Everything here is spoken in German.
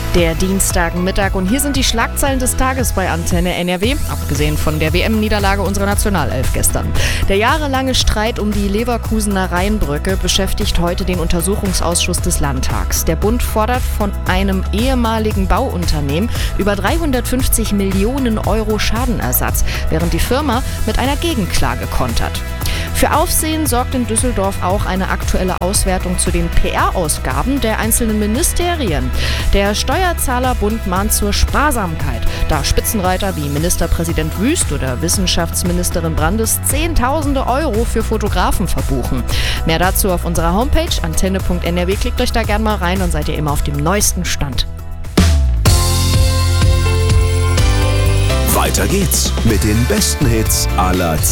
Der Dienstagmittag und hier sind die Schlagzeilen des Tages bei Antenne NRW, abgesehen von der WM-Niederlage unserer Nationalelf gestern. Der jahrelange Streit um die Leverkusener Rheinbrücke beschäftigt heute den Untersuchungsausschuss des Landtags. Der Bund fordert von einem ehemaligen Bauunternehmen über 350 Millionen Euro Schadenersatz, während die Firma mit einer Gegenklage kontert. Für Aufsehen sorgt in Düsseldorf auch eine aktuelle Auswertung zu den PR-Ausgaben der einzelnen Ministerien. Der Steuerzahlerbund mahnt zur Sparsamkeit, da Spitzenreiter wie Ministerpräsident Wüst oder Wissenschaftsministerin Brandes Zehntausende Euro für Fotografen verbuchen. Mehr dazu auf unserer Homepage antenne.nrw. Klickt euch da gerne mal rein und seid ihr immer auf dem neuesten Stand. Weiter geht's mit den besten Hits aller Zeiten.